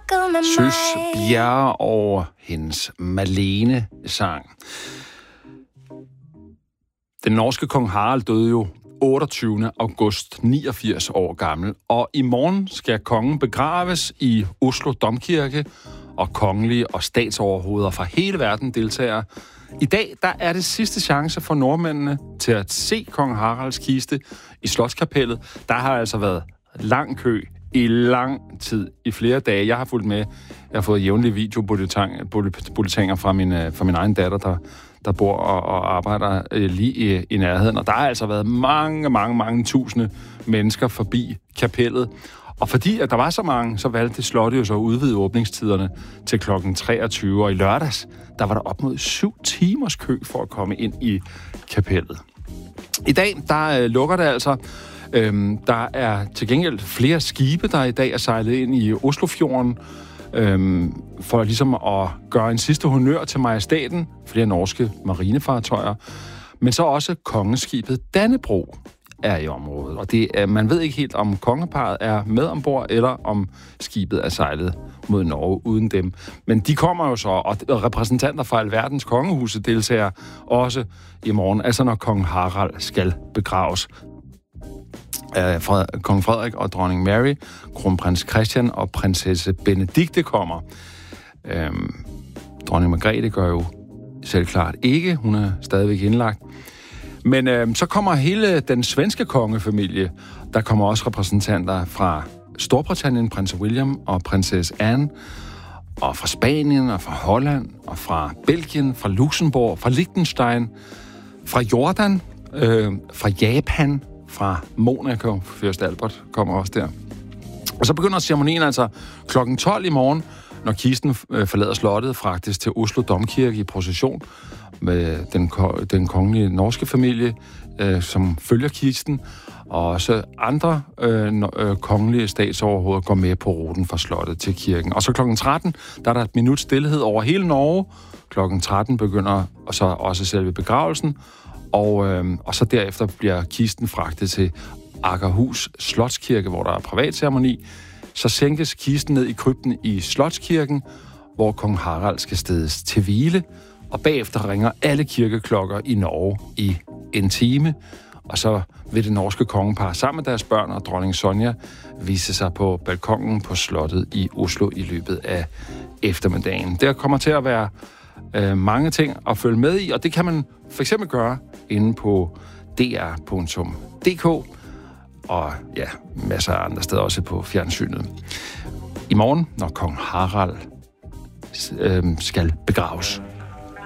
Søs Bjerre og hendes Malene-sang. Den norske kong Harald døde jo 28. august, 89 år gammel, og i morgen skal kongen begraves i Oslo Domkirke, og kongelige og statsoverhoveder fra hele verden deltager. I dag der er det sidste chance for nordmændene til at se kong Haralds kiste i Slotskapellet. Der har altså været lang kø i lang tid, i flere dage. Jeg har fulgt med. Jeg har fået jævnlige videobulletiner fra min egen datter, der bor og arbejder lige i nærheden. Og der har altså været mange tusinde mennesker forbi kapellet. Og fordi at der var så mange, så valgte slottet jo så at udvide åbningstiderne til kl. 23. Og i lørdags, der var der op mod 7 timers kø for at komme ind i kapellet. I dag, der lukker det altså. Der er til gengæld flere skibe, der i dag er sejlet ind i Oslofjorden, for ligesom at gøre en sidste honør til majestaten, flere norske marinefartøjer, men så også kongeskibet Dannebro er i området. Og man ved ikke helt, om kongeparret er med ombord, eller om skibet er sejlet mod Norge uden dem. Men de kommer jo så, og repræsentanter fra alverdens kongehuse deltager også i morgen, altså når kong Harald skal begraves. Kong Frederik og dronning Mary, kronprins Christian og prinsesse Benedikte kommer. Dronning Margrethe gør jo selvklart ikke. Hun er stadigvæk indlagt. Men så kommer hele den svenske kongefamilie. Der kommer også repræsentanter fra Storbritannien, prins William og prinsesse Anne, og fra Spanien og fra Holland og fra Belgien, fra Luxembourg, fra Liechtenstein, fra Jordan, fra Japan, fra Monaco. Fyrst Albert kommer også der. Og så begynder ceremonien altså kl. 12 i morgen, når kisten forlader slottet, fragtes til Oslo Domkirke i procession med den kongelige norske familie, som følger kisten, og også andre kongelige statsoverhoveder går med på ruten fra slottet til kirken. Og så kl. 13, der er der et minut stillhed over hele Norge. Kl. 13 begynder så også selve begravelsen, og så derefter bliver kisten fragtet til Akerhus Slotskirke, hvor der er privatceremoni. Så sænkes kisten ned i krypten i Slotskirken, hvor kong Harald skal stedes til hvile, og bagefter ringer alle kirkeklokker i Norge i en time, og så vil det norske kongepar sammen med deres børn og dronning Sonja vise sig på balkongen på slottet i Oslo i løbet af eftermiddagen. Der kommer til at være mange ting at følge med i, og det kan man for eksempel gøre inde på dr.dk, og ja, masser af andre steder også på fjernsynet. I morgen, når kong Harald skal begraves.